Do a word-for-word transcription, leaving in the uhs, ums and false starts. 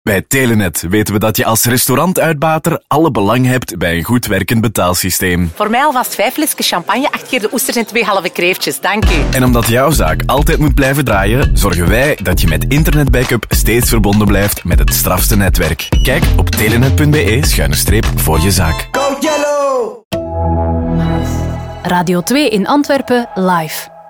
Bij Telenet weten we dat je als restaurantuitbater alle belang hebt bij een goed werkend betaalsysteem. Voor mij alvast vijf flesjes champagne, acht keer de oesters en twee halve kreeftjes. Dank u. En omdat jouw zaak altijd moet blijven draaien, zorgen wij dat je met internetbackup steeds verbonden blijft met het strafste netwerk. Kijk op telenet.be schuine streep voor je zaak. Go Yellow! Radio twee in Antwerpen live.